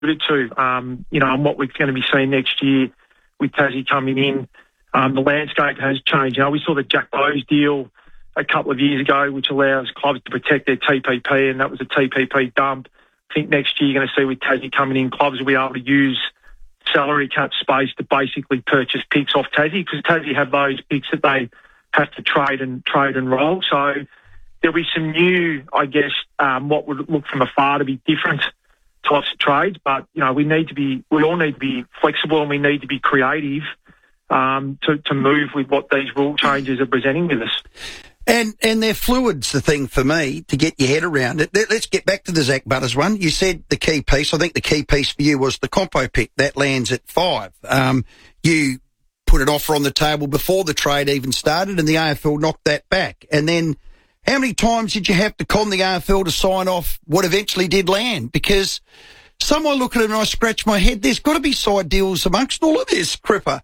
alluded to, and what we're going to be seeing next year with Tassie coming in. The landscape has changed. We saw the Jack Bowes deal a couple of years ago, which allows clubs to protect their TPP, and that was a TPP dump. I think next year you're going to see with Tassie coming in, clubs will be able to use salary cap space to basically purchase picks off Tassie, because Tassie have those picks that they have to trade and roll. So there'll be some new, I guess, what would look from afar to be different types of trades. But we all need to be flexible, and we need to be creative to move with what these rule changes are presenting with us. And they're fluid's the thing for me to get your head around it. Let's get back to the Zach Butters one. You said the key piece. I think the key piece for you was the compo pick. That lands at 5. You put an offer on the table before the trade even started, and the AFL knocked that back. And then how many times did you have to con the AFL to sign off what eventually did land? Because someone look at it and I scratch my head. There's got to be side deals amongst all of this, Cripper.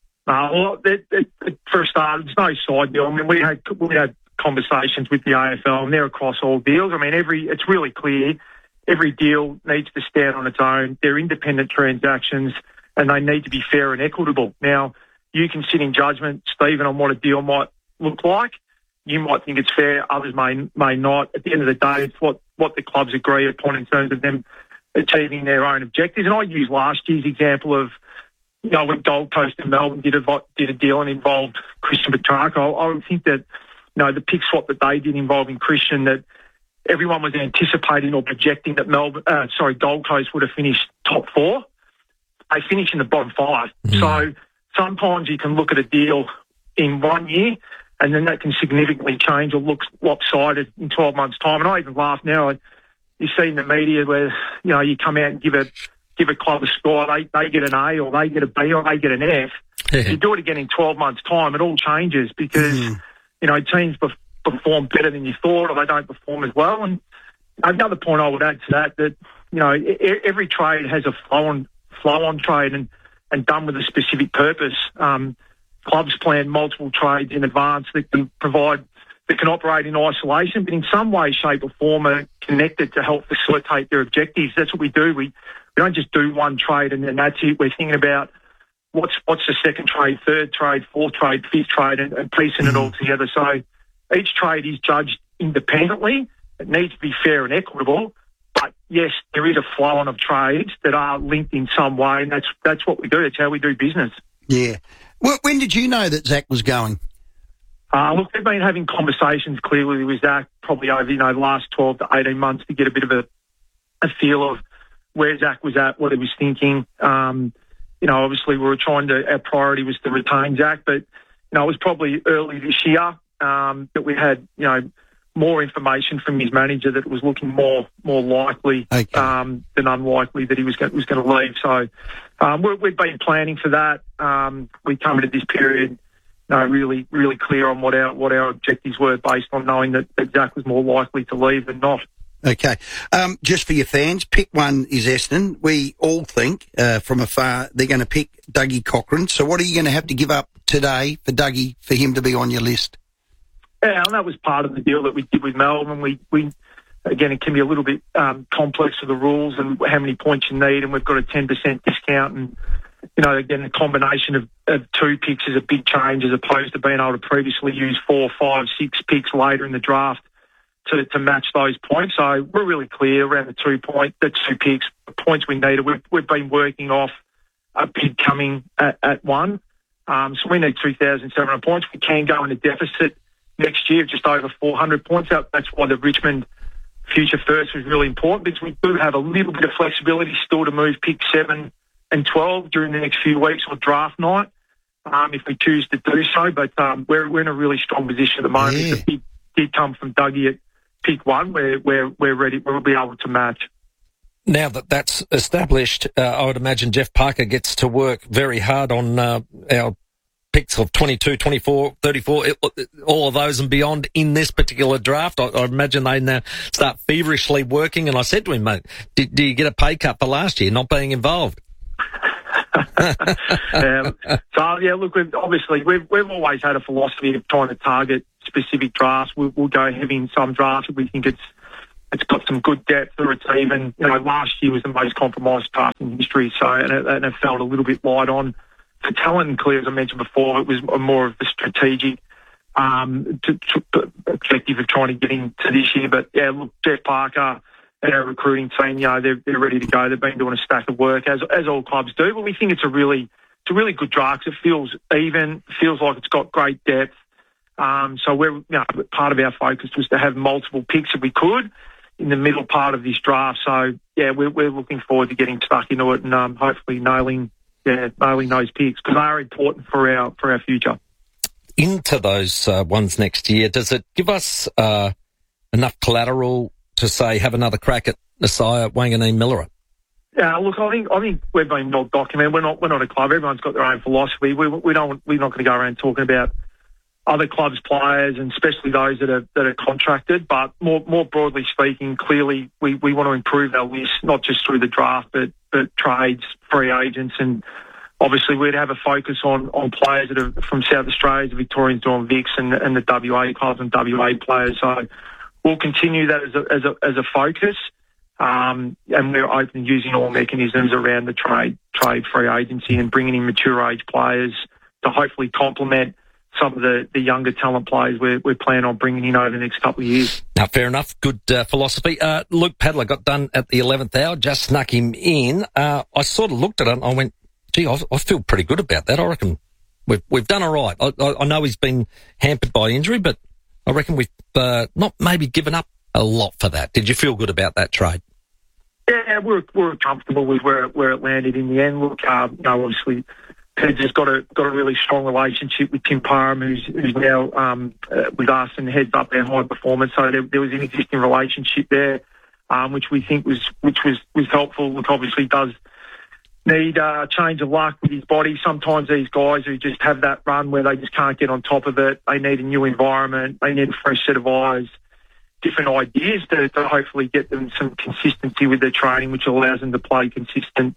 For a start, there's no side deal. I mean, we had conversations with the AFL, and they're across all deals. I mean, it's really clear. Every deal needs to stand on its own. They're independent transactions, and they need to be fair and equitable. Now, you can sit in judgment, Stephen, on what a deal might look like. You might think it's fair, others may not. At the end of the day, it's what the clubs agree upon in terms of them achieving their own objectives. And I use last year's example of, when Gold Coast and Melbourne did a deal and involved Christian Petrarca. I would think that, the pick swap that they did involving Christian, that everyone was anticipating or projecting that Gold Coast would have finished top 4. They finished in the bottom 5. So sometimes you can look at a deal in 1 year, and then that can significantly change or look lopsided in 12 months' time. And I even laugh now. You see in the media where, you come out and give a club a score, they get an A or they get a B or they get an F. If you do it again in 12 months' time, it all changes because, teams perform better than you thought or they don't perform as well. And another point I would add to that, every trade has a flow-on trade and done with a specific purpose. Clubs plan multiple trades in advance that can operate in isolation, but in some way, shape or form are connected to help facilitate their objectives. That's what we do. We don't just do one trade and then that's it. We're thinking about what's the second trade, third trade, fourth trade, fifth trade, and piecing it all together. So each trade is judged independently. It needs to be fair and equitable. But yes, there is a flow on of trades that are linked in some way, and that's what we do. That's how we do business. Yeah. Well, when did you know that Zach was going? Look, we've been having conversations clearly with Zach probably over the last 12 to 18 months to get a bit of a feel of where Zach was at, what he was thinking. Obviously our priority was to retain Zach, but it was probably early this year that we had more information from his manager that it was looking more likely than unlikely that he was going to leave. So we've been planning for that. We come into this period really, really clear on what our objectives were based on knowing that Zach was more likely to leave than not. Okay. Just for your fans, pick one is Essendon. We all think from afar they're going to pick Dougie Cochran. So what are you going to have to give up today for Dougie for him to be on your list? Yeah, and that was part of the deal that we did with Melbourne. We again, it can be a little bit complex for the rules and how many points you need, and we've got a 10% discount. And, again, the combination of 2 picks is a big change as opposed to being able to previously use 4, 5, 6 picks later in the draft to match those points. So we're really clear around the 2 picks, the points we needed. We've been working off a bid coming at 1. So we need 2,700 points. We can go into deficit next year, just over 400 points. That's why the Richmond future first was really important, because we do have a little bit of flexibility still to move pick 7 and 12 during the next few weeks or draft night, if we choose to do so. But we're in a really strong position at the moment. Yeah. The bid did come from Dougie at pick 1. We're ready. We'll be able to match. Now that that's established, I would imagine Jeff Parker gets to work very hard on our picks of 22, 24, 34, all of those and beyond in this particular draft. I imagine they now start feverishly working. And I said to him, mate, do you get a pay cut for last year not being involved? Look, we've always had a philosophy of trying to target specific drafts. We'll go heavy in some drafts if we think it's It's got some good depth, or it's even, last year was the most compromised pass in history. So, and it felt a little bit light on for talent. And clear, as I mentioned before, it was more of the strategic objective of trying to get into this year. But yeah, look, Jeff Parker and our recruiting team, they're ready to go. They've been doing a stack of work as all clubs do. But we think it's a really good draft. It feels even, feels like it's got great depth. So we're, part of our focus was to have multiple picks if we could in the middle part of this draft. So yeah, we're looking forward to getting stuck into it and hopefully nailing those picks, because they are important for our future. Into those ones next year, does it give us enough collateral to say have another crack at Nasiah Wanganeen-Milera? Yeah, look, I think we've been well documented. We're not a club. Everyone's got their own philosophy. We're not going to go around talking about other clubs' players, and especially those that are contracted. But more broadly speaking, clearly we want to improve our list, not just through the draft, but trades, free agents, and obviously we'd have a focus on players that are from South Australia, the Victorians doing Vics, and the WA clubs and WA players. So we'll continue that as a focus, and we're open using all mechanisms around the trade free agency and bringing in mature age players to hopefully complement some of the younger talent players we're planning on bringing in over the next couple of years. Now, fair enough. Good philosophy. Luke Padler got done at the 11th hour, just snuck him in. I sort of looked at it and I went, gee, I feel pretty good about that. I reckon we've done all right. I know he's been hampered by injury, but I reckon we've not maybe given up a lot for that. Did you feel good about that trade? Yeah, we're comfortable with where it landed in the end. Look, obviously, Ped's has got a really strong relationship with Tim Parham, who's now with us and heads up our high performance. So there was an existing relationship there, which we think was helpful. Look, obviously does need a change of luck with his body. Sometimes these guys who just have that run where they just can't get on top of it, they need a new environment, they need a fresh set of eyes, different ideas to hopefully get them some consistency with their training, which allows them to play consistent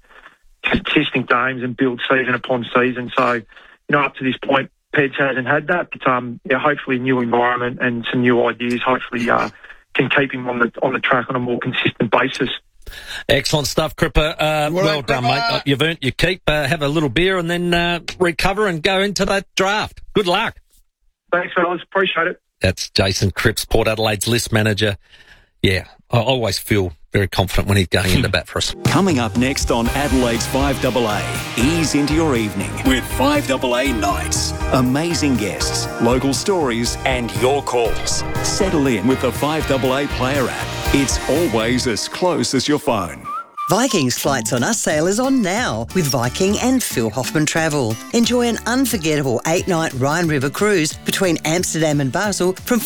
games and build season upon season. So, up to this point, Peds hasn't had that, but hopefully a new environment and some new ideas hopefully can keep him on the track on a more consistent basis. Excellent stuff, Cripper. Well done, mate. You've earned your keep. Have a little beer and then recover and go into that draft. Good luck. Thanks, fellas. Appreciate it. That's Jason Cripps, Port Adelaide's list manager. Yeah, I always feel very confident when he's going into bat for us. Coming up next on Adelaide's 5AA, ease into your evening with 5AA Nights. Amazing guests, local stories and your calls. Settle in with the 5AA Player app. It's always as close as your phone. Viking's Flights on Us sale is on now with Viking and Phil Hoffman Travel. Enjoy an unforgettable 8-night Rhine River cruise between Amsterdam and Basel from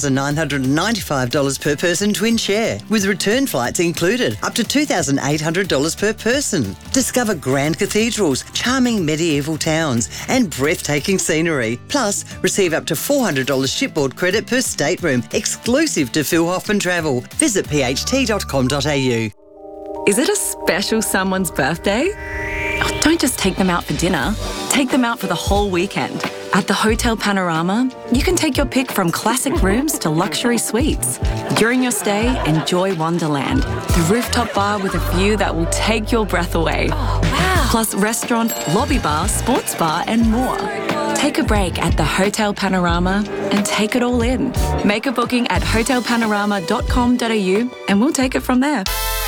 $4,995 per person twin share, with return flights included, up to $2,800 per person. Discover grand cathedrals, charming medieval towns and breathtaking scenery. Plus, receive up to $400 shipboard credit per stateroom, exclusive to Phil Hoffman Travel. Visit pht.com.au. Is it a special someone's birthday? Oh, don't just take them out for dinner. Take them out for the whole weekend. At the Hotel Panorama, you can take your pick from classic rooms to luxury suites. During your stay, enjoy Wonderland, the rooftop bar with a view that will take your breath away. Oh, wow. Plus restaurant, lobby bar, sports bar and more. Take a break at the Hotel Panorama and take it all in. Make a booking at hotelpanorama.com.au and we'll take it from there.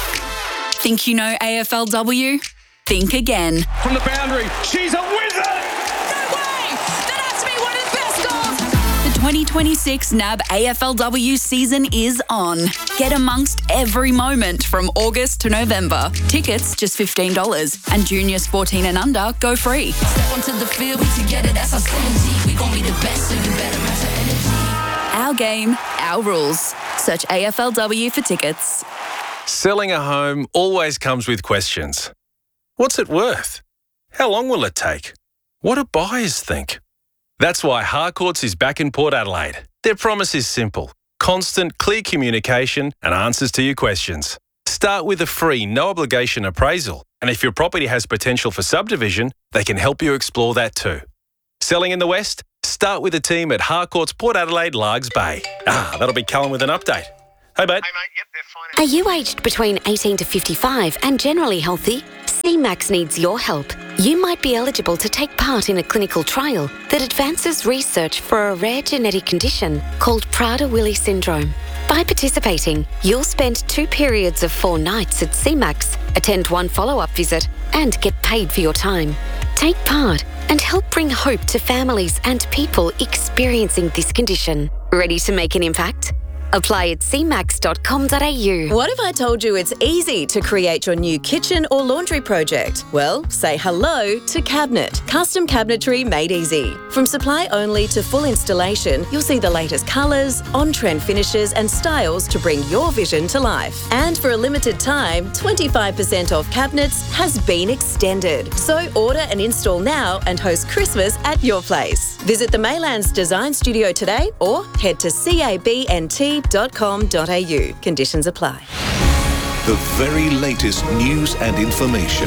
Think you know AFLW? Think again. From the boundary, she's a wizard! No way! That has to be one of the best goals! The 2026 NAB AFLW season is on. Get amongst every moment from August to November. Tickets just $15 and juniors 14 and under go free. Step onto the field, we together, that's our synergy. We gon' be the best, so you better match our energy. Our game, our rules. Search AFLW for tickets. Selling a home always comes with questions. What's it worth? How long will it take? What do buyers think? That's why Harcourts is back in Port Adelaide. Their promise is simple: constant, clear communication and answers to your questions. Start with a free, no-obligation appraisal, and if your property has potential for subdivision, they can help you explore that too. Selling in the West? Start with a team at Harcourts Port Adelaide Largs Bay. That'll be Cullen with an update. Hey, mate. Are you aged between 18 to 55 and generally healthy? CMAX needs your help. You might be eligible to take part in a clinical trial that advances research for a rare genetic condition called Prader-Willi syndrome. By participating, you'll spend 2 periods of 4 nights at CMAX, attend 1 follow-up visit, and get paid for your time. Take part and help bring hope to families and people experiencing this condition. Ready to make an impact? Apply at cmax.com.au. What if I told you it's easy to create your new kitchen or laundry project? Well, say hello to Cabinet. Custom cabinetry made easy. From supply only to full installation, you'll see the latest colours, on-trend finishes and styles to bring your vision to life. And for a limited time, 25% off cabinets has been extended. So order and install now and host Christmas at your place. Visit the Maylands Design Studio today or head to cabnt.com.au. Conditions apply. The very latest news and information.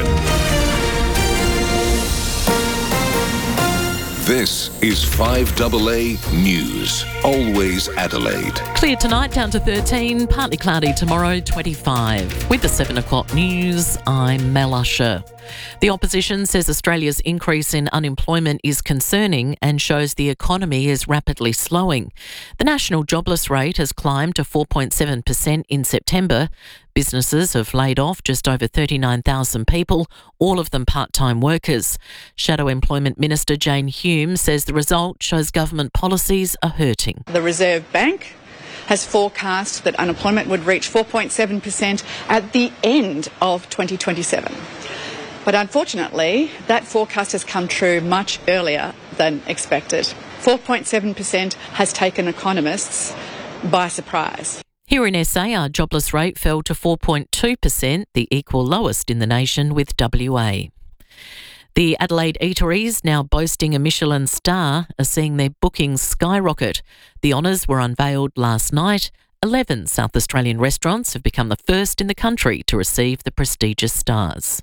This is 5AA News. Always Adelaide. Clear tonight, down to 13. Partly cloudy tomorrow, 25. With the 7 o'clock news, I'm Mel Usher. The opposition says Australia's increase in unemployment is concerning and shows the economy is rapidly slowing. The national jobless rate has climbed to 4.7% in September. Businesses have laid off just over 39,000 people, all of them part-time workers. Shadow Employment Minister Jane Hume says the result shows government policies are hurting. The Reserve Bank has forecast that unemployment would reach 4.7% at the end of 2027. But unfortunately, that forecast has come true much earlier than expected. 4.7% has taken economists by surprise. Here in SA, our jobless rate fell to 4.2%, the equal lowest in the nation with WA. The Adelaide eateries, now boasting a Michelin star, are seeing their bookings skyrocket. The honours were unveiled last night. 11 South Australian restaurants have become the first in the country to receive the prestigious stars.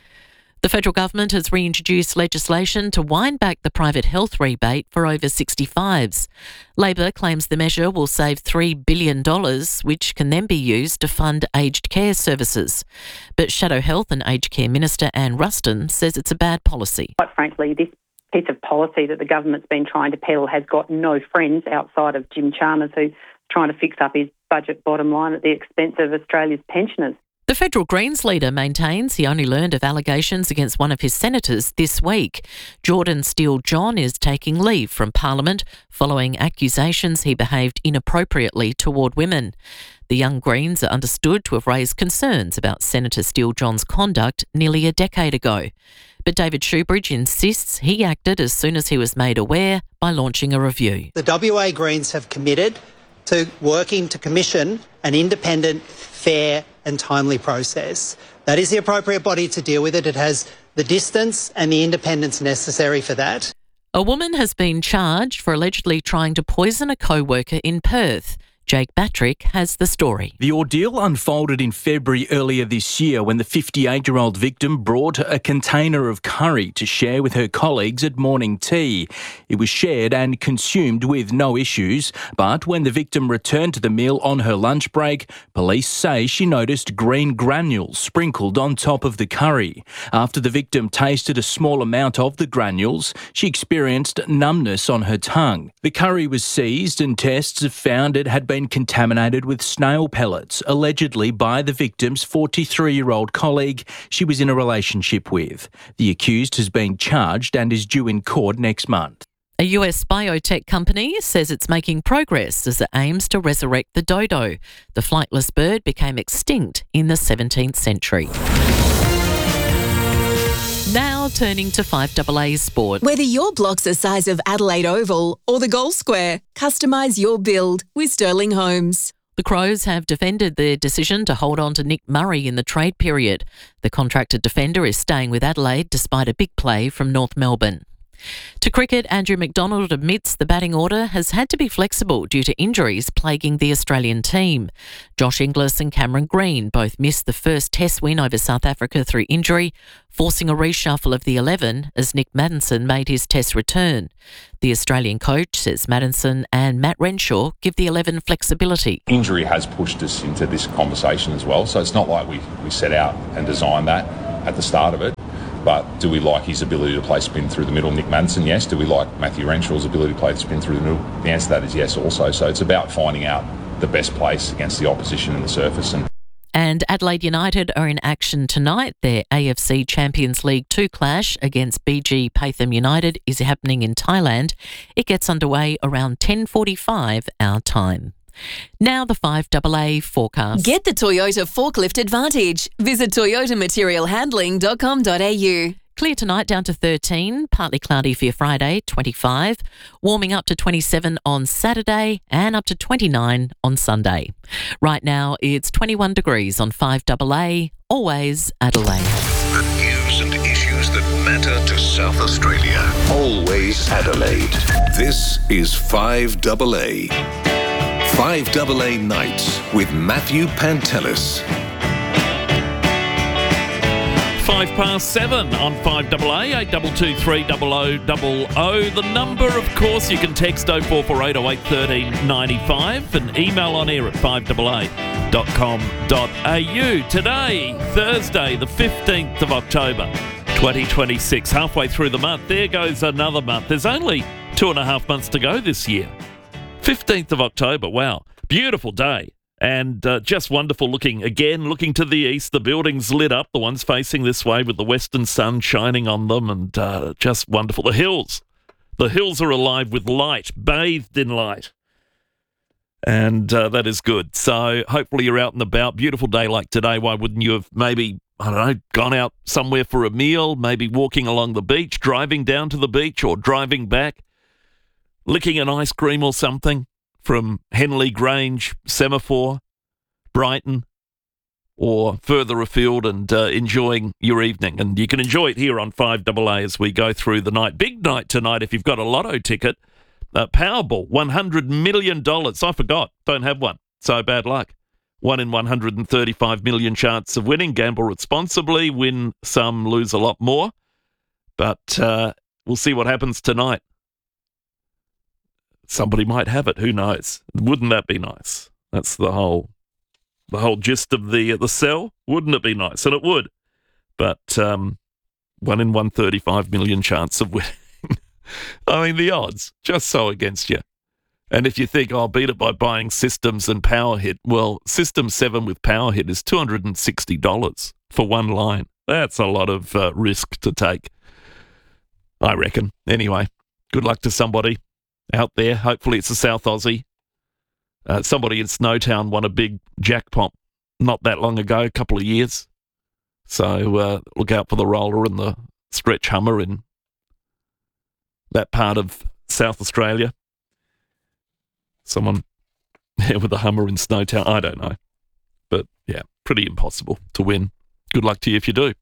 The federal government has reintroduced legislation to wind back the private health rebate for over 65s. Labor claims the measure will save $3 billion, which can then be used to fund aged care services. But Shadow Health and Aged Care Minister Anne Ruston says it's a bad policy. Quite frankly, this piece of policy that the government's been trying to peddle has got no friends outside of Jim Chalmers, who's trying to fix up his budget bottom line at the expense of Australia's pensioners. The federal Greens leader maintains he only learned of allegations against one of his senators this week. Jordan Steele-John is taking leave from Parliament following accusations he behaved inappropriately toward women. The Young Greens are understood to have raised concerns about Senator Steele-John's conduct nearly a decade ago. But David Shoebridge insists he acted as soon as he was made aware by launching a review. The WA Greens have committed to working to commission an independent, fair and timely process. That is the appropriate body to deal with it. It has the distance and the independence necessary for that. A woman has been charged for allegedly trying to poison a co-worker in Perth. Jake Batrick has the story. The ordeal unfolded in February earlier this year when the 58-year-old victim brought a container of curry to share with her colleagues at morning tea. It was shared and consumed with no issues, but when the victim returned to the meal on her lunch break, police say she noticed green granules sprinkled on top of the curry. After the victim tasted a small amount of the granules, she experienced numbness on her tongue. The curry was seized and tests have found it had been contaminated with snail pellets, allegedly by the victim's 43-year-old colleague she was in a relationship with. The accused has been charged and is due in court next month. A US biotech company says it's making progress as it aims to resurrect the dodo. The flightless bird became extinct in the 17th century. Now turning to 5AA Sport. Whether your block's the size of Adelaide Oval or the Goal Square, customise your build with Sterling Homes. The Crows have defended their decision to hold on to Nick Murray in the trade period. The contracted defender is staying with Adelaide despite a big play from North Melbourne. To cricket, Andrew McDonald admits the batting order has had to be flexible due to injuries plaguing the Australian team. Josh Inglis and Cameron Green both missed the first Test win over South Africa through injury, forcing a reshuffle of the 11 as Nick Maddinson made his Test return. The Australian coach says Maddinson and Matt Renshaw give the 11 flexibility. Injury has pushed us into this conversation as well, so it's not like we set out and designed that at the start of it. But do we like his ability to play spin through the middle? Nick Maddinson, yes. Do we like Matthew Renshaw's ability to play spin through the middle? The answer to that is yes also. So it's about finding out the best place against the opposition in the surface. And Adelaide United are in action tonight. Their AFC Champions League 2 clash against BG Pathum United is happening in Thailand. It gets underway around 10:45 our time. Now the 5AA forecast. Get the Toyota Forklift Advantage. Visit toyotamaterialhandling.com.au. Clear tonight down to 13, partly cloudy for your Friday, 25, warming up to 27 on Saturday and up to 29 on Sunday. Right now it's 21 degrees on 5AA, always Adelaide. The news and issues that matter to South Australia, always Adelaide. This is 5AA. 5AA Nights with Matthew Pantelis. 7:05 on 5AA, 82230000. The number, of course, you can text 0448 08 1395 and email on air at 5AA.com.au. Today, Thursday, the 15th of October, 2026, halfway through the month. There goes another month. There's only 2.5 months to go this year. 15th of October, wow. Beautiful day. And just wonderful looking to the east. The buildings lit up, the ones facing this way with the western sun shining on them, and just wonderful. The hills are alive with light, bathed in light. And that is good. So hopefully you're out and about. Beautiful day like today. Why wouldn't you have maybe, gone out somewhere for a meal, maybe walking along the beach, driving down to the beach or driving back, licking an ice cream or something from Henley Grange, Semaphore, Brighton, or further afield, and enjoying your evening. And you can enjoy it here on 5AA as we go through the night. Big night tonight if you've got a lotto ticket. Powerball, $100 million. I forgot. Don't have one. So bad luck. 1 in 135 million chance of winning. Gamble responsibly. Win some, lose a lot more. But we'll see what happens tonight. Somebody might have it. Who knows? Wouldn't that be nice? That's the whole gist of the sell. Wouldn't it be nice? And it would. But 1 in 135 million chance of winning. I mean, the odds just so against you. And if you think, I'll beat it by buying Systems and Power Hit, well, System 7 with Power Hit is $260 for one line. That's a lot of risk to take, I reckon. Anyway, good luck to somebody out there. Hopefully it's a South Aussie. Somebody in Snowtown won a big jackpot not that long ago, a couple of years. So look out for the roller and the stretch hummer in that part of South Australia. Someone with a hummer in Snowtown. I don't know. But yeah, pretty impossible to win. Good luck to you if you do.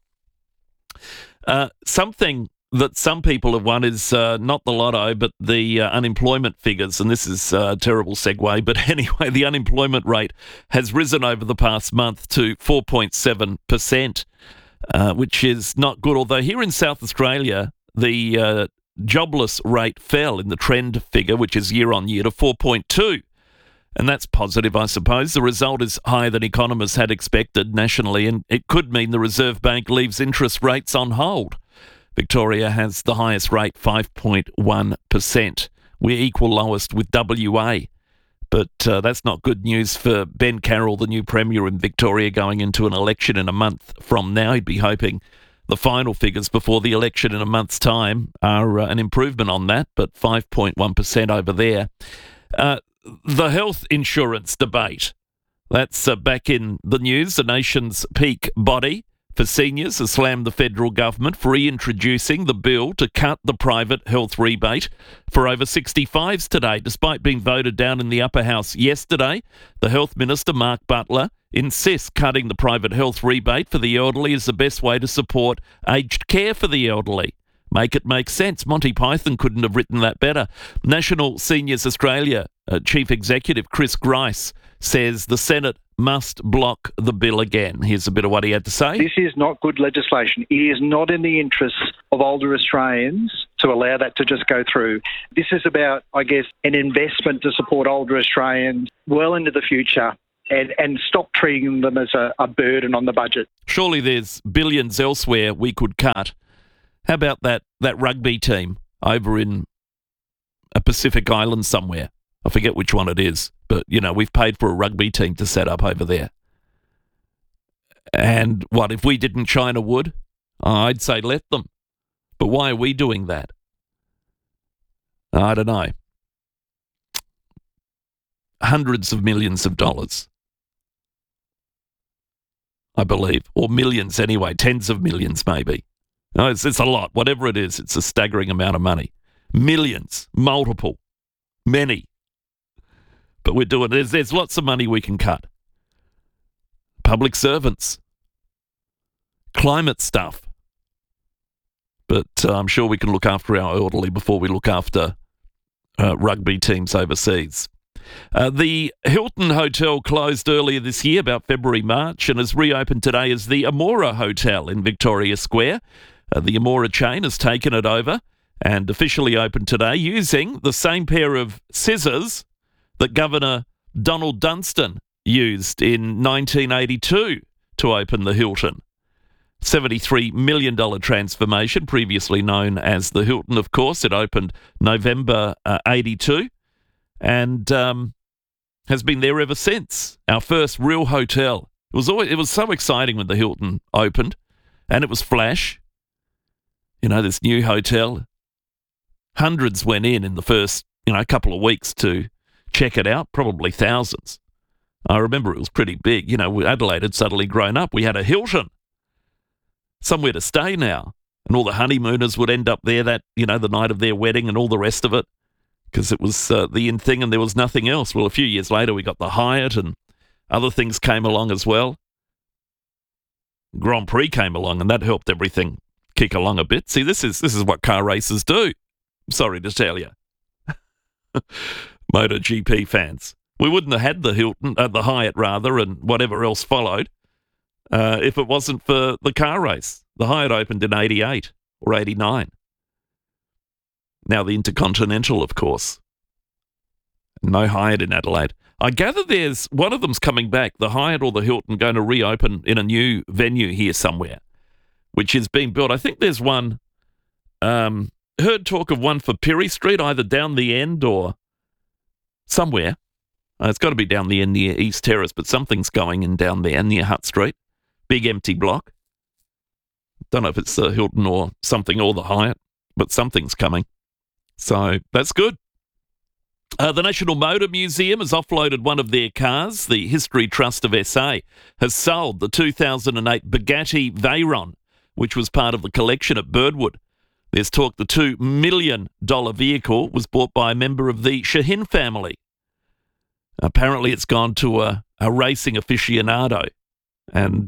Something that some people have won is not the lotto, but the unemployment figures. And this is a terrible segue. But anyway, the unemployment rate has risen over the past month to 4.7%, which is not good. Although here in South Australia, the jobless rate fell in the trend figure, which is year on year, to 4.2. And that's positive, I suppose. The result is higher than economists had expected nationally, and it could mean the Reserve Bank leaves interest rates on hold. Victoria has the highest rate, 5.1%. We're equal lowest with WA. But that's not good news for Ben Carroll, the new Premier in Victoria, going into an election in a month from now. He'd be hoping the final figures before the election in a month's time are an improvement on that, but 5.1% over there. The health insurance debate, that's back in the news. The nation's peak body for seniors has slammed the federal government for reintroducing the bill to cut the private health rebate for over 65s today. Despite being voted down in the upper house yesterday, the health minister, Mark Butler, insists cutting the private health rebate for the elderly is the best way to support aged care for the elderly. Make it make sense. Monty Python couldn't have written that better. National Seniors Australia Chief Executive Chris Grice says the Senate must block the bill again. Here's a bit of what he had to say. This is not good legislation. It is not in the interests of older Australians to allow that to just go through. This is about, I guess, an investment to support older Australians well into the future and stop treating them as a burden on the budget. Surely there's billions elsewhere we could cut. How about that rugby team over in a Pacific island somewhere? I forget which one it is, but, we've paid for a rugby team to set up over there. And what, if we didn't, China would? I'd say let them. But why are we doing that? I don't know. Hundreds of millions of dollars, I believe. Or millions anyway, tens of millions maybe. No, it's a lot. Whatever it is, it's a staggering amount of money. Millions, multiple, many. But we're doing it. There's lots of money we can cut. Public servants. Climate stuff. But I'm sure we can look after our elderly before we look after rugby teams overseas. The Hilton Hotel closed earlier this year, about February, March, and has reopened today as the Amora Hotel in Victoria Square. The Amora chain has taken it over and officially opened today using the same pair of scissors that Governor Donald Dunstan used in 1982 to open the Hilton. $73 million transformation, previously known as the Hilton, of course. It opened November 82 and has been there ever since. Our first real hotel. It was so exciting when the Hilton opened, and it was flash. This new hotel. Hundreds went in the first, couple of weeks to check it out, probably thousands. I remember it was pretty big. Adelaide had suddenly grown up. We had a Hilton, somewhere to stay now. And all the honeymooners would end up there the night of their wedding and all the rest of it, because it was the in thing and there was nothing else. Well, a few years later, we got the Hyatt and other things came along as well. Grand Prix came along and that helped everything kick along a bit. See, this is what car races do. I'm sorry to tell you. MotoGP fans. We wouldn't have had the Hilton, the Hyatt rather, and whatever else followed, if it wasn't for the car race. The Hyatt opened in 88 or 89. Now the Intercontinental, of course. No Hyatt in Adelaide. I gather there's one of them's coming back, the Hyatt or the Hilton, going to reopen in a new venue here somewhere, which is being built. I think there's one, heard talk of one for Pirie Street, either down the end or somewhere. It's got to be down the end near East Terrace, but something's going in down there near Hutt Street. Big empty block. Don't know if it's the Hilton or something or the Hyatt, but something's coming. So that's good. The National Motor Museum has offloaded one of their cars. The History Trust of SA has sold the 2008 Bugatti Veyron, which was part of the collection at Birdwood. There's talk the $2 million vehicle was bought by a member of the Shaheen family. Apparently it's gone to a racing aficionado and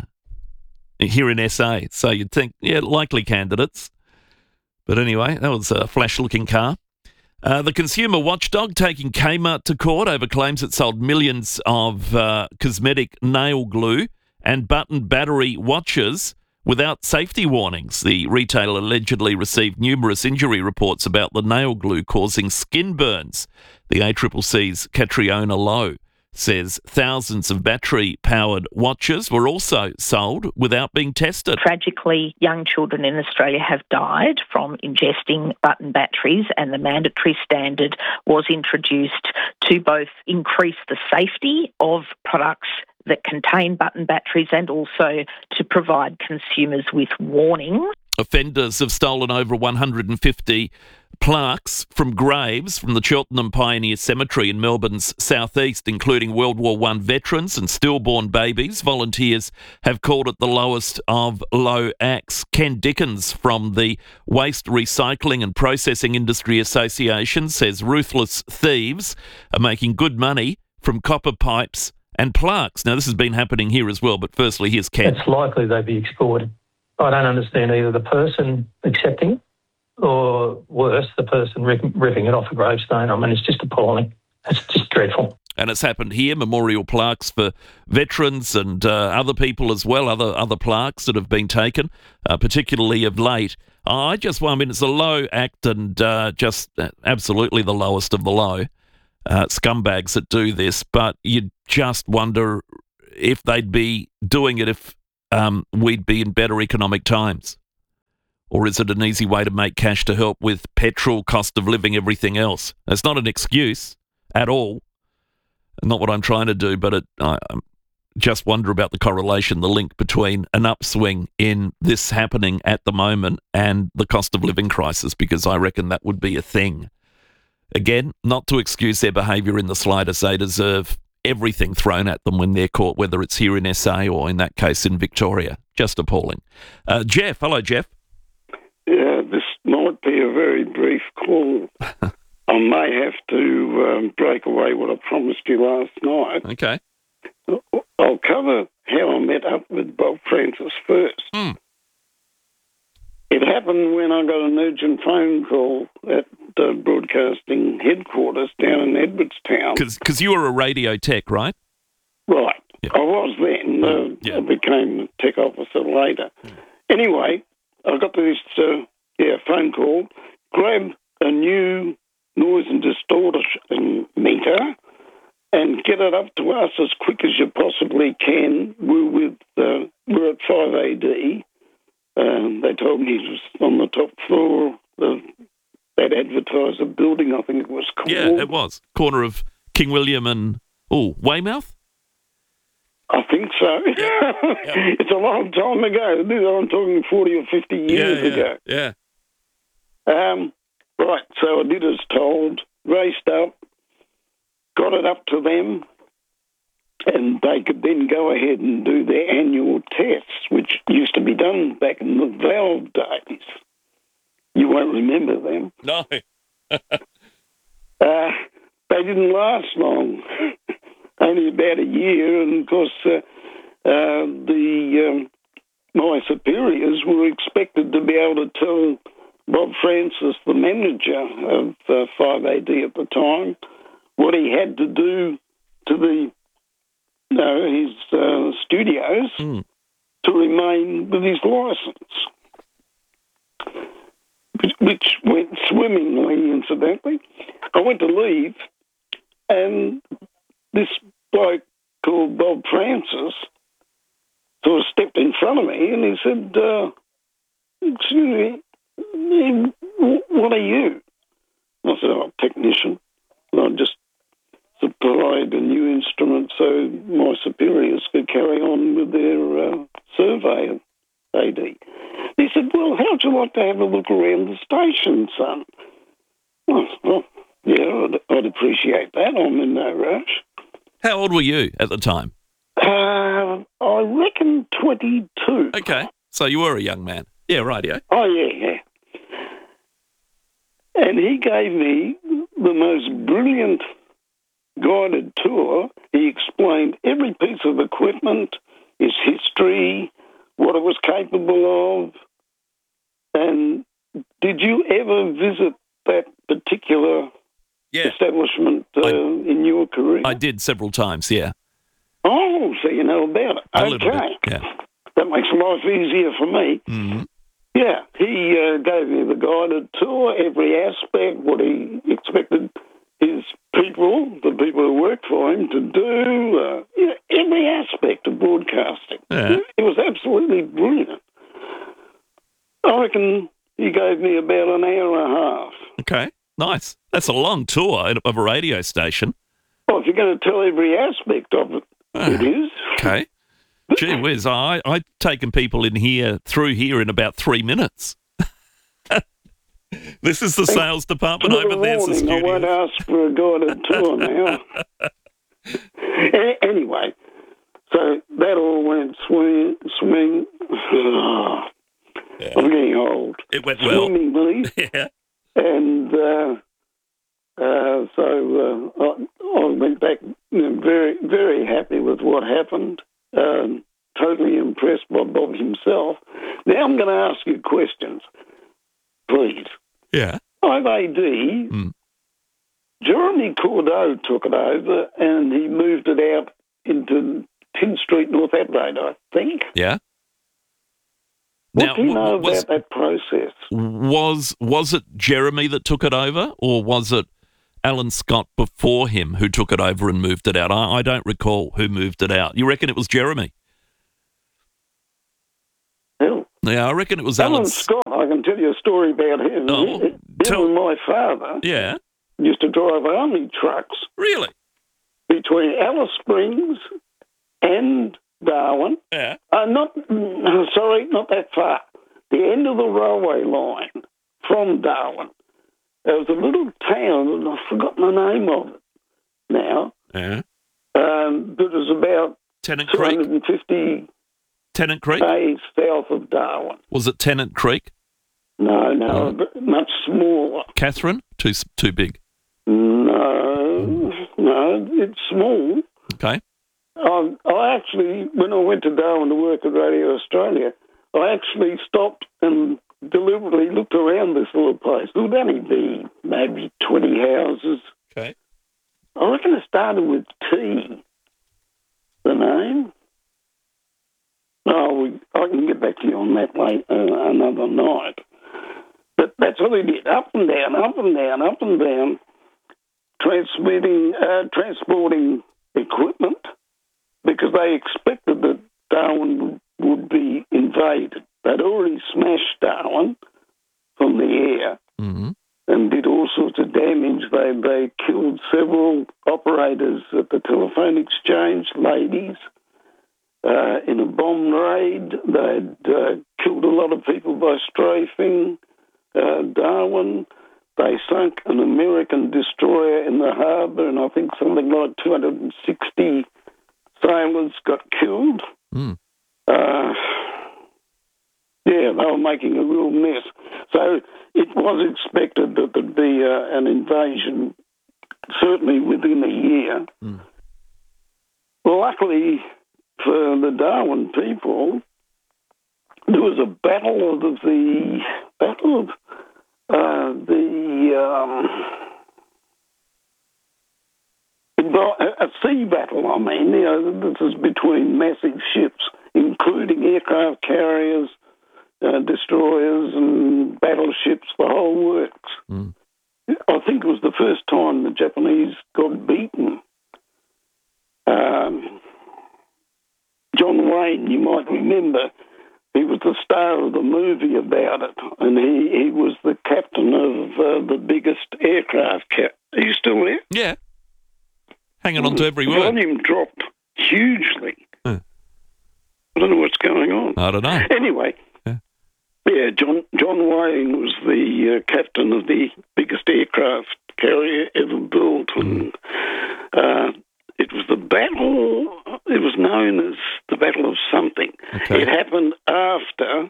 here in SA. So you'd think, likely candidates. But anyway, that was a flash-looking car. The consumer watchdog taking Kmart to court over claims it sold millions of cosmetic nail glue and button battery watches without safety warnings. The retailer allegedly received numerous injury reports about the nail glue causing skin burns. The ACCC's Catriona Lowe says thousands of battery-powered watches were also sold without being tested. Tragically, young children in Australia have died from ingesting button batteries, and the mandatory standard was introduced to both increase the safety of products that contain button batteries and also to provide consumers with warnings. Offenders have stolen over 150 plaques from graves from the Cheltenham Pioneer Cemetery in Melbourne's southeast, including World War I veterans and stillborn babies. Volunteers have called it the lowest of low acts. Ken Dickens from the Waste Recycling and Processing Industry Association says ruthless thieves are making good money from copper pipes and plaques. Now, this has been happening here as well, but firstly, here's Ken. It's likely they'd be exported. I don't understand either the person accepting or worse, the person ripping it off a gravestone. I mean, it's just appalling. It's just dreadful. And it's happened here, memorial plaques for veterans and other people as well, other plaques that have been taken, particularly of late. I mean, it's a low act and just absolutely the lowest of the low scumbags that do this, but you just wonder if they'd be doing it if we'd be in better economic times. Or is it an easy way to make cash to help with petrol, cost of living, everything else? It's not an excuse at all. Not what I'm trying to do, but I just wonder about the correlation, the link between an upswing in this happening at the moment and the cost of living crisis, because I reckon that would be a thing. Again, not to excuse their behaviour in the slightest. They deserve everything thrown at them when they're caught, whether it's here in SA or in that case in Victoria. Just appalling. Jeff, hello, Jeff. Yeah, this might be a very brief call. I may have to break away what I promised you last night. Okay. I'll cover how I met up with Bob Francis first. It happened when I got an urgent phone call at the broadcasting headquarters down in Edwardstown. Because you were a radio tech, right? Right. Yeah. I was then. I became a tech officer later. Anyway, I got this phone call. Grab a new noise and distortion meter and get it up to us as quick as you possibly can. We're at 5AD. They told me it was on the top floor of that advertiser building, I think it was called. Yeah, it was. Corner of King William and, Weymouth? I think so. Yeah. It's a long time ago. I'm talking 40 or 50 years ago. Yeah. Right, so I did as told, raced up, got it up to them, and they could then go ahead and do their annual tests, which used to be done back in the Valve days. You won't remember them. No. They didn't last long, only about a year, and of course my superiors were expected to be able to tell Bob Francis, the manager of 5AD at the time, what he had to do to his studios to remain with his licence, which went swimmingly, incidentally. I went to leave, and this bloke called Bob Francis sort of stepped in front of me, and he said, "Excuse me, what are you?" I said, "I'm a technician. I just supplied a new instrument so my superiors could carry on with their survey of AD." He said, "Well, how'd you like to have a look around the station, son?" Well, yeah, I'd appreciate that. I'm in no rush. How old were you at the time? I reckon 22. Okay, so you were a young man. Yeah, rightio. Oh, yeah. And he gave me the most brilliant guided tour. He explained every piece of equipment, its history, what it was capable of. And did you ever visit that particular establishment in your career? I did several times, yeah. Oh, so you know about it. A little bit, yeah. That makes life easier for me. Mm-hmm. Yeah, he gave me the guided tour, every aspect, what he expected his people, the people who worked for him, to do, every aspect of broadcasting. Yeah. It was absolutely brilliant. I reckon he gave me about an hour and a half. Okay, nice. That's a long tour of a radio station. Well, if you're going to tell every aspect of it, it is. Okay. Gee whiz, I've taken people through here in about 3 minutes. This is the sales department over there's the studio. I won't ask for a guided tour now. Anyway, so that all went swing. I'm getting old. It went well. Swimmingly. Yeah. And so I went back very, very happy with what happened. Totally impressed by Bob himself. Now I'm going to ask you questions, please. Yeah. 5 AD, Jeremy Cordeaux took it over and he moved it out into 10 Street, North Adelaide, I think. Yeah. What do you know about that process? Was it Jeremy that took it over, or was it Alan Scott before him who took it over and moved it out? I don't recall who moved it out. You reckon it was Jeremy? Hell. Yeah, I reckon it was Alan Scott. I can tell you a story about him. Him and my father used to drive army trucks. Really? Between Alice Springs and Darwin. Yeah. Not that far. The end of the railway line from Darwin. There was a little town, and I've forgotten the name of it now. Yeah. That was about Tennant Creek. 250 Tennant Creek? days south of Darwin. Was it Tennant Creek? No, much smaller. Catherine? Too big. No, it's small. Okay. I actually, when I went to Darwin to work at Radio Australia, I actually stopped and deliberately looked around this little place. It would only be maybe 20 houses. Okay. I reckon it started with T, the name. I can get back to you on that later, another night. But that's what they did, up and down, up and down, up and down, transporting equipment, because they expected that Darwin would be invaded. They'd already smashed Darwin from the air and did all sorts of damage. They killed several operators at the telephone exchange, ladies, in a bomb raid. They'd killed a lot of people by strafing Darwin. They sunk an American destroyer in the harbour, and I think something like 260 sailors got killed. They were making a real mess. So it was expected that there'd be an invasion, certainly within a year. Luckily for the Darwin people, there was a a sea battle, I mean. This is between massive ships, including aircraft carriers, destroyers and battleships, the whole works. I think it was the first time the Japanese got beaten. John Wayne, you might remember, he was the star of the movie about it, and he was the captain of the biggest aircraft. Are you still there? Yeah. Hanging on to every word. The volume dropped hugely. I don't know what's going on. I don't know. Anyway, John Wayne was the captain of the biggest aircraft carrier ever built, and it was the battle. It was known as the Battle of something. Okay. It happened after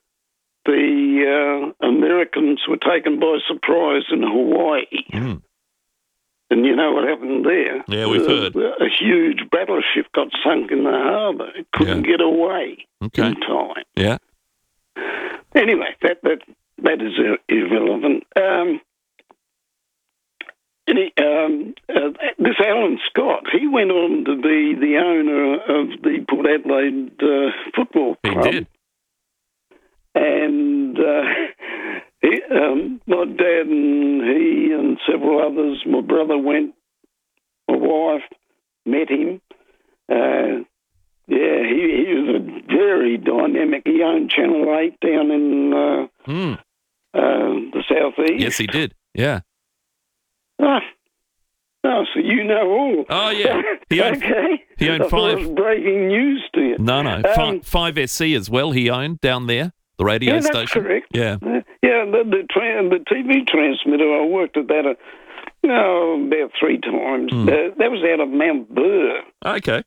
the Americans were taken by surprise in Hawaii. And you know what happened there? Yeah, we've heard. A huge battleship got sunk in the harbour. It couldn't get away in time. Yeah. Anyway, that is irrelevant. This Alan Scott, he went on to be the owner of the Port Adelaide Football Club. He did. And my dad and he and several others, my brother went, my wife met him. He was a very dynamic. He owned Channel 8 down in the southeast. Yes, he did. Yeah. So you know all. Oh, yeah. He owned, okay. He owned I thought it was breaking news to you. No. 5SC as well he owned down there, the radio that's station. Correct. Yeah. The TV transmitter, I worked at that about 3 times. That was out of Mount Burr. Okay.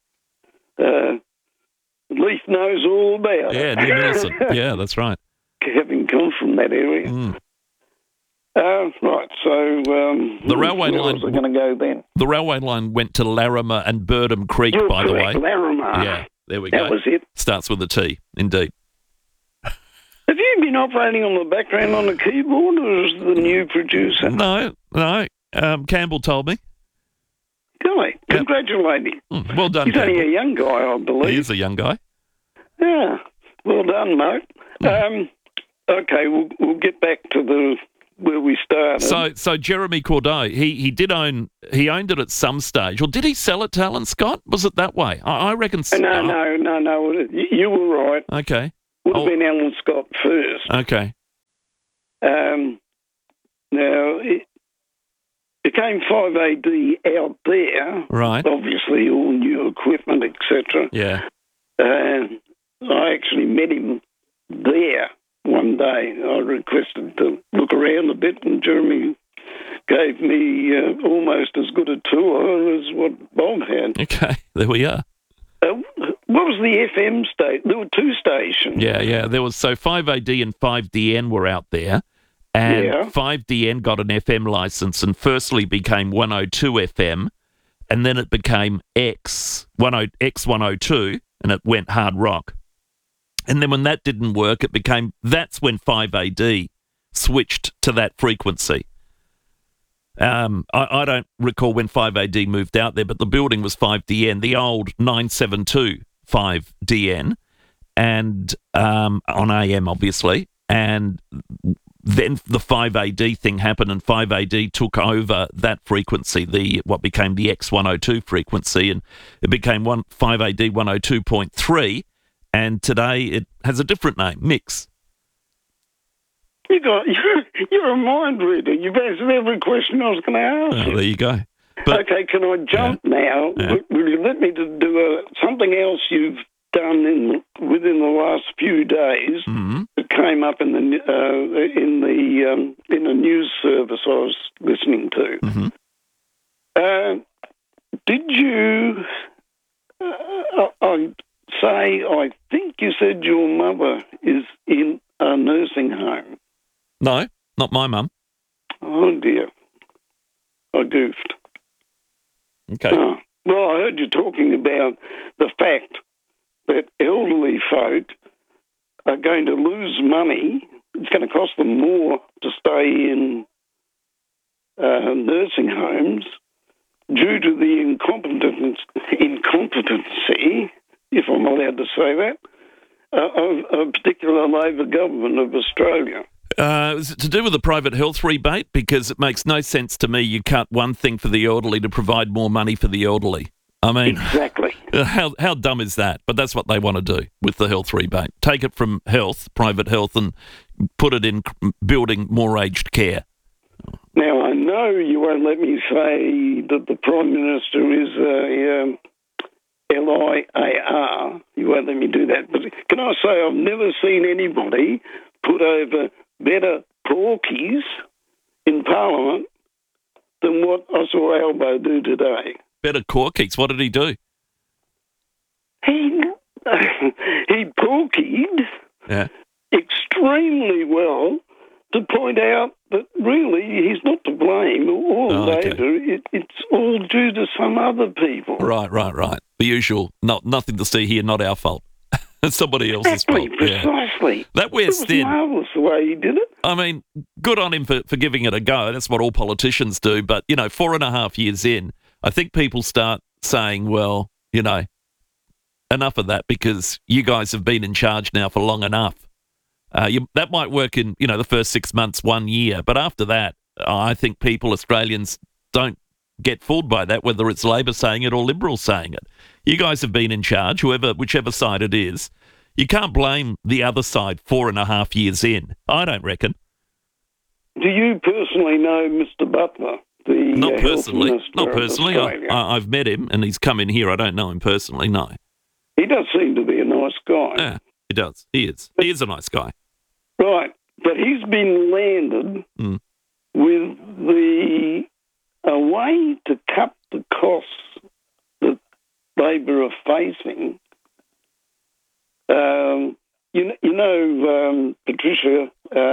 Leaf knows all about it. Yeah, near Nelson. Yeah, that's right. Having come from that area. Right, so the railway line. We're going to go then. The railway line went to Larrimah and Birdham Creek, You're by correct, the way. Larrimah. Yeah, there we go. That was it. Starts with a T, indeed. Have you been operating on the background on the keyboard, or is the new producer? No. Campbell told me. Golly, congratulate him. Well done, He's only Campbell. a young guy, I believe. He is a young guy. Yeah, well done, mate. Okay, we'll get back to where we started. So Jeremy Cordeaux, he owned it at some stage, or did he sell it to Alan Scott? Was it that way? I reckon. No. You were right. Okay. Would have been Alan Scott first. Okay. Now it became 5AD out there. Right. Obviously, all new equipment, etc. Yeah. I actually met him there one day. I requested to look around a bit, and Jeremy gave me almost as good a tour as what Bob had. Okay, there we are. What was the FM station? There were two stations. Yeah. There was 5AD and 5DN were out there, and 5DN got an FM license and firstly became 102 FM, and then it became X102, and it went hard rock. And then when that didn't work, that's when 5AD switched to that frequency. I don't recall when 5AD moved out there, but the building was 5DN, the old 972 5DN, and on AM, obviously. And then the 5AD thing happened, and 5AD took over that frequency, what became the X102 frequency, and it became 5AD 102.3, and today it has a different name, Mix. You're a mind reader. You've answered every question I was going to ask you. There you go. Okay, can I jump now? Yeah. Will you let me do something else you've done within the last few days that came up in the news service I was listening to? Did you? I think you said your mother is in a nursing home. No, not my mum. Oh dear, I goofed. Okay. Well, I heard you talking about the fact that elderly folk are going to lose money. It's going to cost them more to stay in nursing homes due to the incompetency, if I'm allowed to say that, of a particular Labor government of Australia. Is it to do with the private health rebate? Because it makes no sense to me you cut one thing for the elderly to provide more money for the elderly. I mean, exactly. How dumb is that? But that's what they want to do with the health rebate. Take it from private health, and put it in building more aged care. Now, I know you won't let me say that the Prime Minister is a LIAR. You won't let me do that. But can I say I've never seen anybody put over better porkies in Parliament than what I saw Albo do today. Better corkies? What did he do? He porkied extremely well to point out that really he's not to blame or Labor. It's all due to some other people. Right. The usual. Nothing to see here, not our fault. It's somebody else's fault. Precisely. Yeah. That West It was marvellous the way he did it. I mean, good on him for giving it a go. That's what all politicians do. But, 4.5 years in, I think people start saying, well, enough of that, because you guys have been in charge now for long enough. That might work in, the first 6 months, 1 year. But after that, I think Australians don't get fooled by that, whether it's Labor saying it or Liberals saying it. You guys have been in charge, whichever side it is. You can't blame the other side 4.5 years in, I don't reckon. Do you personally know Mr. Butler? Not personally. I've met him, and he's come in here. I don't know him personally, no. He does seem to be a nice guy. Yeah, he does. He is. He is a nice guy. Right. But he's been landed with a way to cut the costs that Labor are facing. Patricia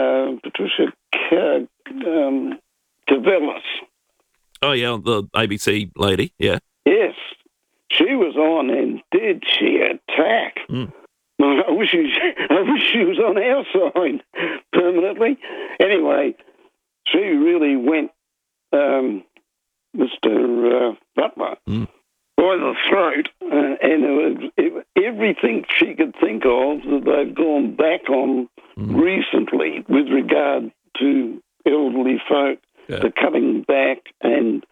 Cavellis. Oh, yeah, the ABC lady, yeah. Yes. She was on, and did she attack? I wish she was on our side permanently. Anyway, she really went Mr. Butler by the throat, and it was everything she could think of that they've gone back on recently with regard to elderly folk, the cutting back, and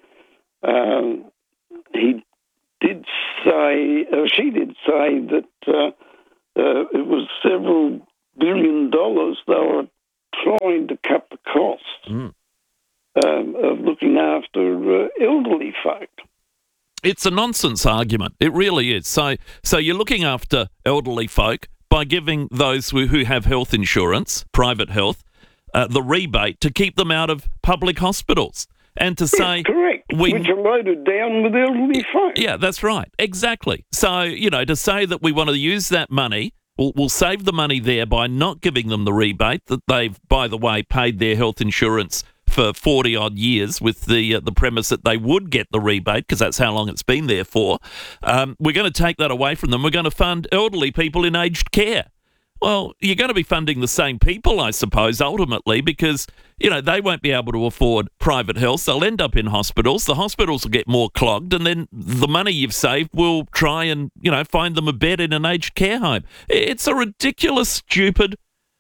she did say that it was several $1 billion they were trying to cut the costs of looking after elderly folk. It's a nonsense argument. It really is. So you're looking after elderly folk by giving those who have health insurance, private health, the rebate to keep them out of public hospitals. And to say... correct, which are loaded down with elderly folk. Yeah, that's right. Exactly. So, to say that we want to use that money, we'll save the money there by not giving them the rebate that they've, by the way, paid their health insurance for 40-odd years with the premise that they would get the rebate because that's how long it's been there for. We're going to take that away from them. We're going to fund elderly people in aged care. Well, you're going to be funding the same people, I suppose, ultimately, because, they won't be able to afford private health. They'll end up in hospitals. The hospitals will get more clogged, and then the money you've saved will try and, find them a bed in an aged care home. It's a ridiculous, stupid,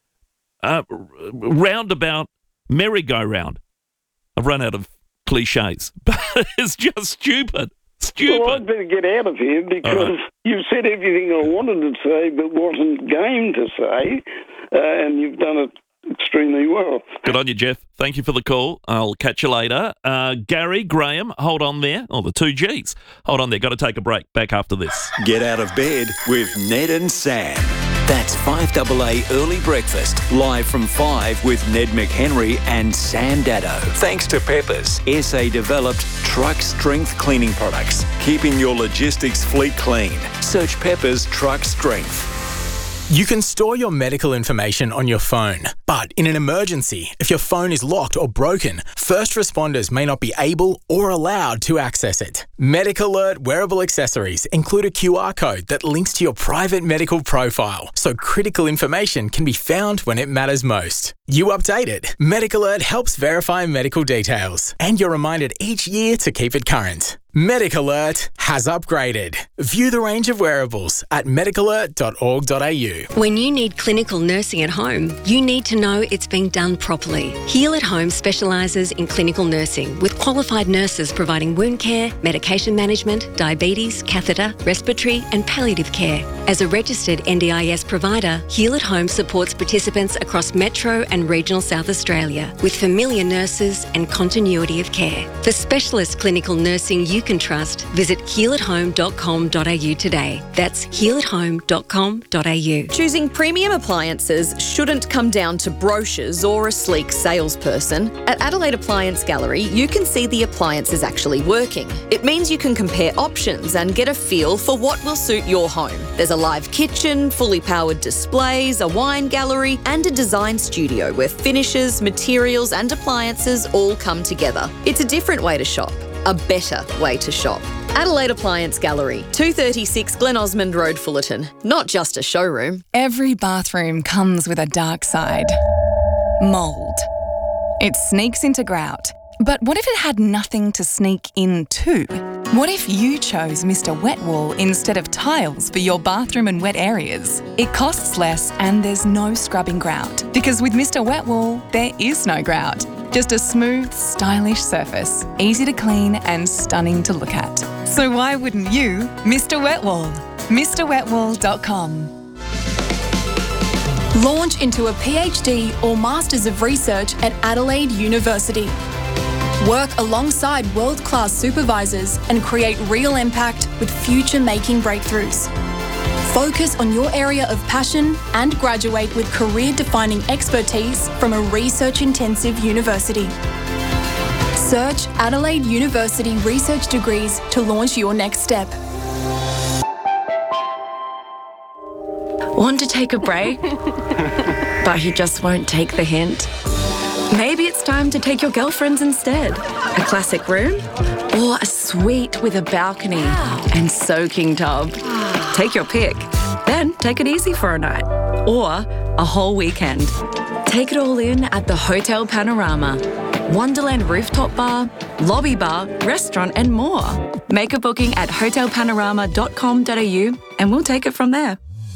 roundabout merry-go-round. I've run out of cliches, but it's just stupid. Stupid. Well, I'd better get out of here because you've said everything I wanted to say but wasn't game to say, and you've done it extremely well. Good on you, Jeff. Thank you for the call. I'll catch you later. Gary, Graham, hold on there. Oh, the two Gs. Hold on there. Got to take a break. Back after this. Get out of bed with Ned and Sam. That's 5AA Early Breakfast, live from 5 with Ned McHenry and Sam Daddo. Thanks to Peppers, SA-developed truck strength cleaning products, keeping your logistics fleet clean. Search Peppers Truck Strength. You can store your medical information on your phone, but in an emergency, if your phone is locked or broken, first responders may not be able or allowed to access it. MedicAlert wearable accessories include a QR code that links to your private medical profile, so critical information can be found when it matters most. You update it. MedicAlert helps verify medical details, and you're reminded each year to keep it current. MedicAlert has upgraded. View the range of wearables at medicalert.org.au. When you need clinical nursing at home, you need to know it's being done properly. Heal at Home specialises in clinical nursing with qualified nurses providing wound care, medication management, diabetes, catheter, respiratory and palliative care. As a registered NDIS provider, Heal at Home supports participants across Metro and regional South Australia with familiar nurses and continuity of care. For specialist clinical nursing you can trust, visit healathome.com.au today. That's healathome.com.au. Choosing premium appliances shouldn't come down to brochures or a sleek salesperson. At Adelaide Appliance Gallery, you can see the appliances actually working. It means you can compare options and get a feel for what will suit your home. There's a live kitchen, fully powered displays, a wine gallery, and a design studio where finishes, materials, and appliances all come together. It's a different way to shop. A better way to shop. Adelaide Appliance Gallery, 236 Glen Osmond Road, Fullerton. Not just a showroom. Every bathroom comes with a dark side. Mould. It sneaks into grout. But what if it had nothing to sneak into? What if you chose Mr. Wet Wool instead of tiles for your bathroom and wet areas? It costs less and there's no scrubbing grout. Because with Mr. Wet Wool, there is no grout. Just a smooth, stylish surface, easy to clean and stunning to look at. So why wouldn't you Mr. Wet Wool? MrWetWool.com. Launch into a PhD or Masters of Research at Adelaide University. Work alongside world-class supervisors and create real impact with future-making breakthroughs. Focus on your area of passion and graduate with career-defining expertise from a research-intensive university. Search Adelaide University Research Degrees to launch your next step. Want to take a break? But you just won't take the hint? Maybe it's time to take your girlfriends instead. A classic room? Or a suite with a balcony and soaking tub? Take your pick. Then take it easy for a night. Or a whole weekend. Take it all in at the Hotel Panorama. Wonderland rooftop bar, lobby bar, restaurant and more. Make a booking at hotelpanorama.com.au and we'll take it from there.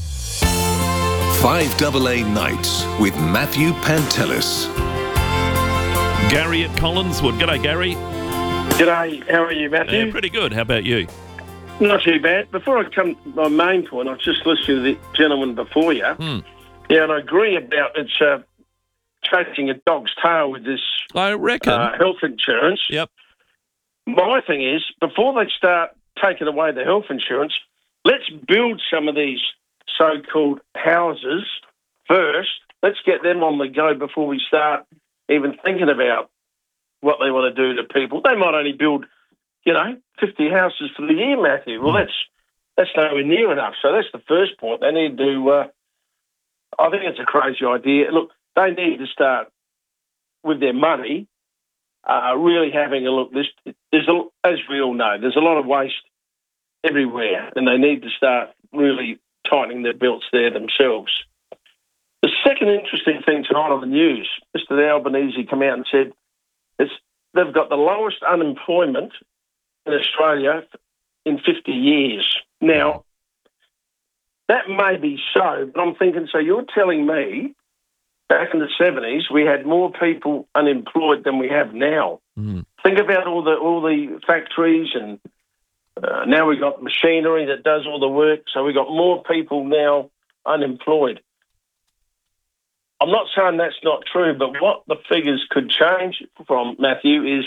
5AA Nights with Matthew Pantelis. Gary at Collinswood. G'day, Gary. G'day, how are you, Matthew? Yeah, pretty good. How about you? Not too bad. Before I come to my main point, I was just listening to the gentleman before you. Yeah, and I agree about it's chasing a dog's tail with this I reckon. Health insurance. Yep. My thing is, before they start taking away the health insurance, let's build some of these so-called houses first. Let's get them on the go before we start even thinking about what they want to do to people. They might only build, 50 houses for the year, Matthew. Well, that's nowhere near enough. So that's the first point. They need to, I think it's a crazy idea. Look, they need to start with their money, really having a look. As we all know, there's a lot of waste everywhere, and they need to start really tightening their belts there themselves. The second interesting thing tonight on the news, Mr. Albanese came out and said they've got the lowest unemployment in Australia in 50 years. Now, that may be so, but I'm thinking, so you're telling me back in the 70s we had more people unemployed than we have now. Think about all the factories and now we've got machinery that does all the work, so we've got more people now unemployed. I'm not saying that's not true, but what the figures could change from, Matthew, is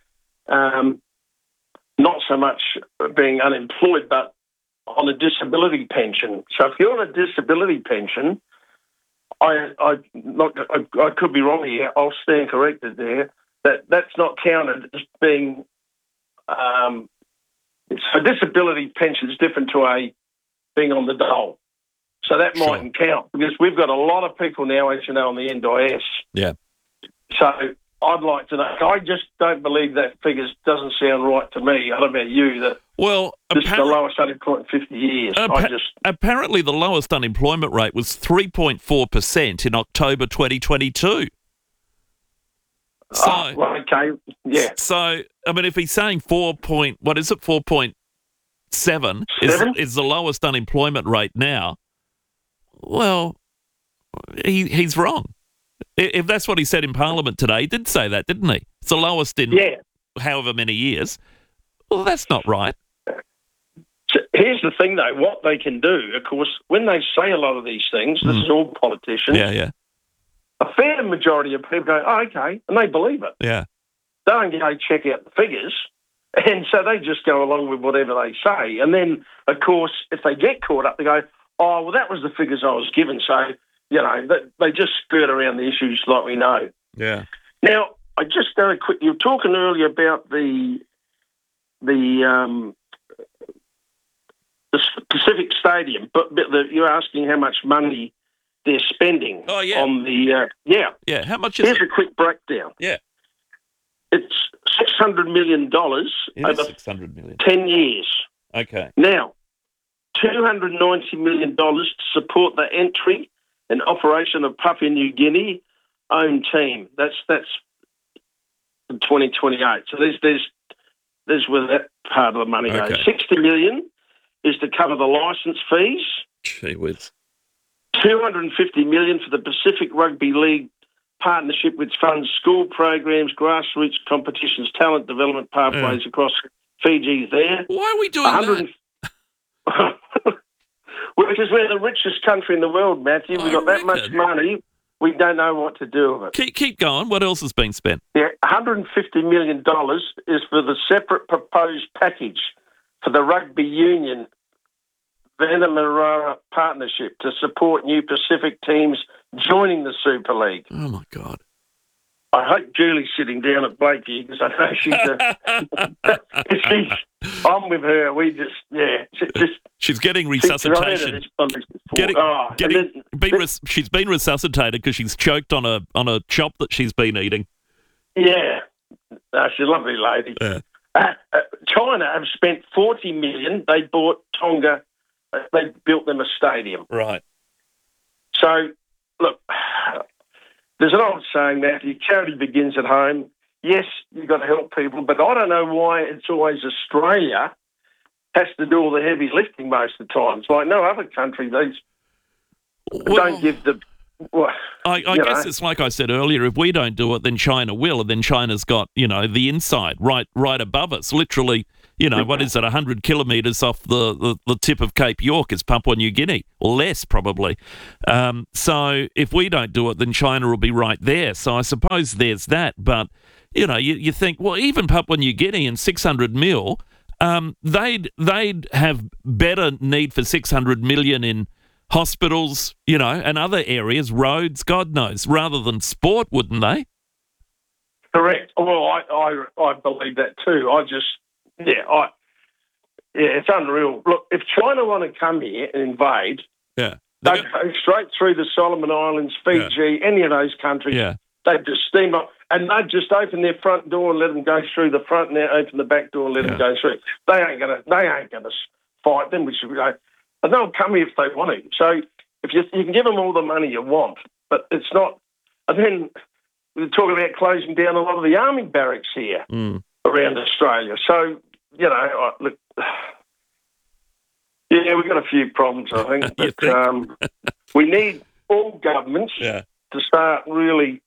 not so much being unemployed, but on a disability pension. So if you're on a disability pension, I could be wrong here. I'll stand corrected there. That's not counted as being. So disability pension is different to being on the dole. So that mightn't count because we've got a lot of people now, as you know, on the NDIS. Yeah. So I'd like to know. I just don't believe that figure doesn't sound right to me. I don't know about you. This is the lowest unemployment in 50 years. Apparently the lowest unemployment rate was 3.4% in October 2022. So, okay, yeah. So, I mean, if he's saying 4.7 is the lowest unemployment rate now, well, he's wrong. If that's what he said in Parliament today, he did say that, didn't he? It's the lowest in however many years. Well, that's not right. So here's the thing, though. What they can do, of course, when they say a lot of these things, this is all politicians. Yeah. A fair majority of people go, oh, okay, and they believe it. Yeah. They don't go check out the figures, and so they just go along with whatever they say. And then, of course, if they get caught up, they go, oh, well, that was the figures I was given. So, they just skirt around the issues like we know. Yeah. Now, I just very quick. You were talking earlier about the Pacific Stadium, but you're asking how much money they're spending on the Yeah, how much is Here's a quick breakdown. Yeah. It's $600 million over 600 million. 10 years. Okay. Now, $290 million to support the entry and operation of Papua New Guinea own team. That's 2028. So there's where that part of the money goes. $60 million is to cover the licence fees. Gee whiz. $250 million for the Pacific Rugby League partnership, which funds school programs, grassroots competitions, talent development pathways across Fiji there. Why are we doing that? Which is we're the richest country in the world, Matthew. We've got that much money, we don't know what to do with it. Keep going. What else has been spent? Yeah, $150 million is for the separate proposed package for the rugby union Venemarara partnership to support new Pacific teams joining the Super League. Oh, my God. I hope Julie's sitting down at Blakey because I know I'm with her. We she's getting resuscitation. She's been resuscitated because she's choked on a chop that she's been eating. Yeah. No, she's a lovely lady. Yeah. China have spent $40 million. They bought Tonga. They built them a stadium. Right. So look, there's an old saying, Matthew, charity begins at home. Yes, you've got to help people, but I don't know why it's always Australia has to do all the heavy lifting most of the time. It's like no other country, don't give the... Well, I guess it's like I said earlier, if we don't do it, then China will, and then China's got, the inside right above us, literally, what is it, 100 kilometres off the tip of Cape York is Papua New Guinea, or less probably. So if we don't do it, then China will be right there. So I suppose there's that, but, you think, well, even Papua New Guinea and 600 mil, they'd have better need for 600 million in hospitals, and other areas, roads, God knows, rather than sport, wouldn't they? Correct. Well, I believe that too. It's unreal. Look, if China want to come here and invade, they go straight through the Solomon Islands, Fiji, any of those countries. Yeah. They'd just steam up, and they'd just open their front door and let them go through the front, and they open the back door and let them go through. They ain't gonna fight them. And they'll come here if they want to. So if you can give them all the money you want, but it's not. And then we're talking about closing down a lot of the army barracks here around Australia. So look, we've got a few problems, I think. But we need all governments to start really.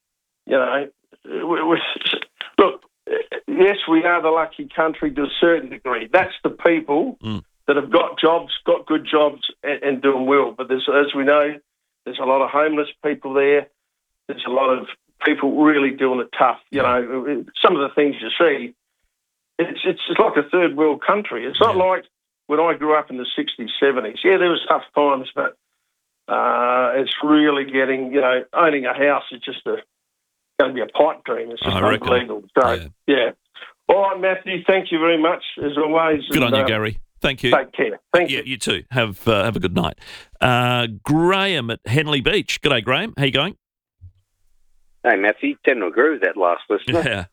Look, yes, we are the lucky country to a certain degree. That's the people that have got jobs, got good jobs, and doing well. But as we know, there's a lot of homeless people there. There's a lot of people really doing it tough. Some of the things you see, it's like a third world country. It's not like when I grew up in the 60s, 70s. Yeah, there was tough times, but it's really getting, owning a house is just going to be a pipe dream. It's just unbelievable. So, All right, Matthew, thank you very much, as always. Good on you, Gary. Thank you. Take care. Thank you. You too. Have a good night. Graham at Henley Beach. G'day, Graham. How you going? Hey, Matthew. Tend to agree with that last listener. Yeah.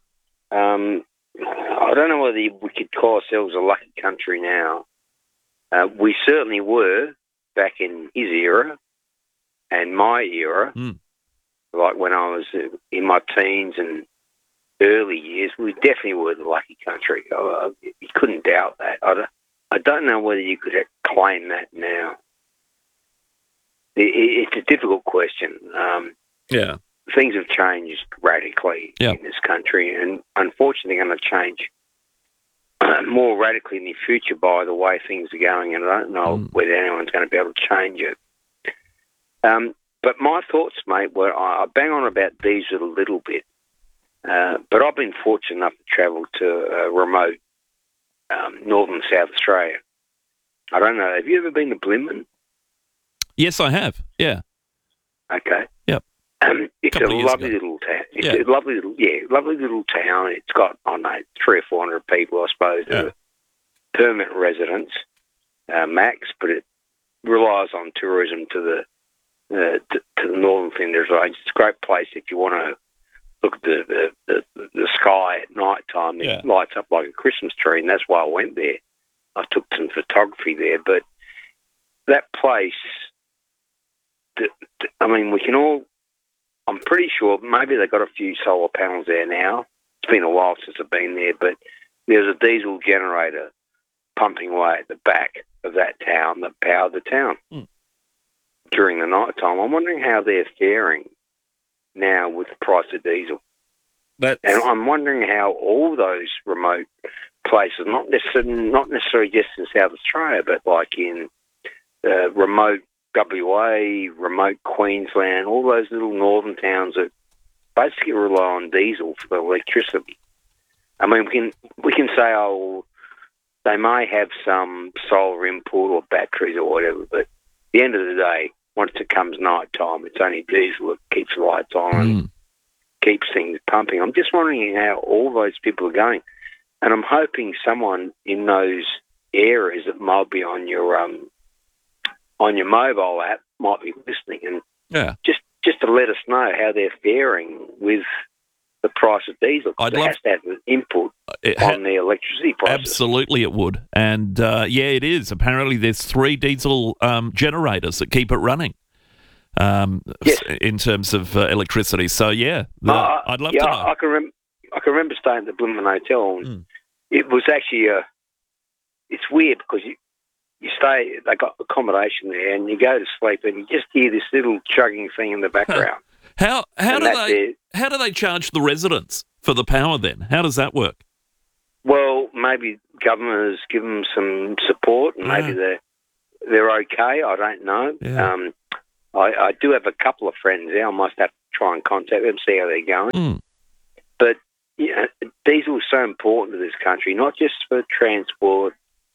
I don't know whether we could call ourselves a lucky country now. We certainly were back in his era and my era, like when I was in my teens and early years. We definitely were the lucky country. You couldn't doubt that. I don't know whether you could claim that now. It's a difficult question. Things have changed radically in this country, and unfortunately going to change more radically in the future by the way things are going, and I don't know whether anyone's going to be able to change it. But my thoughts, mate, were I bang on about diesel a little bit, but I've been fortunate enough to travel to remote northern South Australia. I don't know. Have you ever been to Blimman? Yes, I have. Yeah. Okay. Yep. It's a lovely little town. It's a lovely little town. It's got, 300 or 400 people, I suppose, permanent residents, max, but it relies on tourism to the northern Flinders Range. It's a great place if you want to look at the sky at night time. It lights up like a Christmas tree, and that's why I went there. I took some photography there, but that place, we can all, I'm pretty sure maybe they've got a few solar panels there now. It's been a while since I've been there, but there's a diesel generator pumping away at the back of that town that powered the town during the night time. I'm wondering how they're faring now with the price of diesel. And I'm wondering how all those remote places, not necessarily just in South Australia, but like in remote WA, remote Queensland, all those little northern towns that basically rely on diesel for the electricity. We can say, they may have some solar input or batteries or whatever, but at the end of the day, once it comes night time, it's only diesel that keeps the lights on and keeps things pumping. I'm just wondering how all those people are going. And I'm hoping someone in those areas that might be on your mobile app might be listening and just to let us know how they're faring with the price of diesel. It has to have an input on the electricity prices. Absolutely it would. And, it is. Apparently there's 3 diesel generators that keep it running. in terms of electricity. So, I'd love to know. I can remember staying at the Bloomin' Hotel. And it was actually it's weird because you stay, they got accommodation there, and you go to sleep and you just hear this little chugging thing in the background. How do they charge the residents for the power then? How does that work? Well, maybe government has given them some support, and maybe they're okay. I don't know. Yeah. I do have a couple of friends there. I must have to try and contact them, see how they're going. But diesel is so important to this country, not just for transport.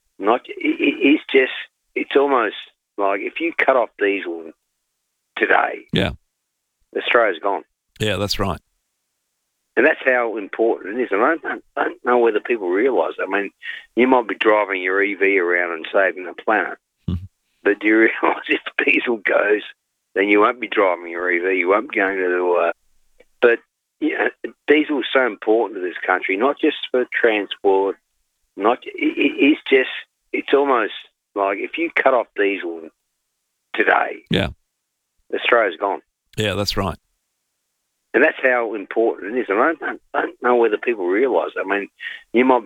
It's almost like if you cut off diesel today, Australia's gone. Yeah, that's right. And that's how important it is. And I don't know whether people realise. I mean, you might be driving your EV around and saving the planet, but do you realise if diesel goes, then you won't be driving your EV. You won't be going to but diesel is so important to this country, not just for transport. It's almost like if you cut off diesel today, Australia's gone. Yeah, that's right. And that's how important it is. And I don't know whether people realise. I mean, you might be